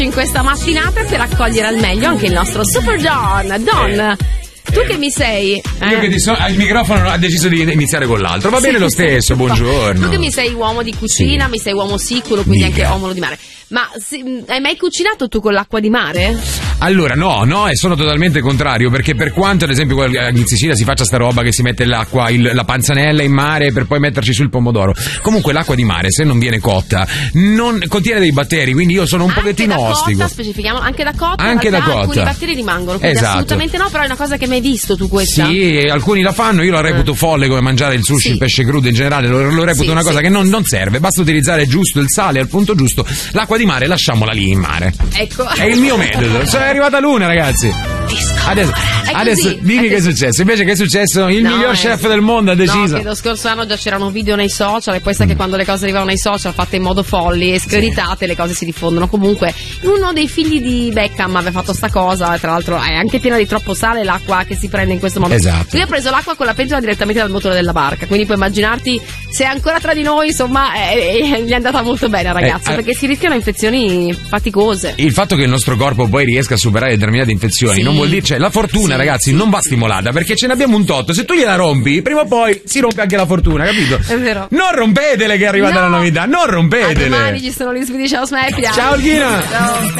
in questa mattinata per accogliere al meglio anche il nostro Super Don. Don, tu che mi sei? Io che il microfono ha deciso di iniziare con l'altro. Va bene lo stesso, buongiorno. Tu che mi sei uomo di cucina, mi sei uomo sicuro, quindi anche uomo di mare. Ma hai mai cucinato tu con l'acqua di mare? Allora no, e sono totalmente contrario, perché per quanto ad esempio in Sicilia si faccia sta roba che si mette l'acqua, la panzanella in mare per poi metterci sul pomodoro, comunque l'acqua di mare se non viene cotta non contiene dei batteri, quindi io sono un pochettino ostico. Cotta, specifichiamo, anche da cotta, anche da cotta alcuni batteri rimangono, quindi assolutamente no, però è una cosa che mi hai visto tu questa? Sì, alcuni la fanno, io la reputo folle, come mangiare il sushi, il pesce crudo in generale, lo reputo una cosa che non serve, basta utilizzare giusto il sale al punto giusto, l'acqua di mare lasciamola lì in mare. Ecco. È il mio metodo. È arrivata l'una, ragazzi. Adesso dimmi che è successo. Invece che è successo? Il miglior chef del mondo ha deciso. No, che lo scorso anno già c'erano video nei social e poi sai che quando le cose arrivano nei social fatte in modo folli e screditate le cose si diffondono. Comunque uno dei figli di Beckham aveva fatto sta cosa, tra l'altro è anche piena di troppo sale l'acqua che si prende in questo modo. Esatto. Lui ha preso l'acqua con la pentola direttamente dal motore della barca, quindi puoi immaginarti se è ancora tra di noi, insomma gli è andata molto bene al ragazzo, perché si rischiano infezioni faticose. Il fatto che il nostro corpo poi riesca a superare determinate infezioni non vuol dire, cioè la fortuna ragazzi non va stimolata, perché ce ne abbiamo un tot, se tu gliela rompi prima o poi si rompe anche la fortuna, capito? È vero. Non rompetele che è arrivata la novità, non rompetele. A domani ci sono gli Swedish House Mafia. Ciao Ghina. Ciao.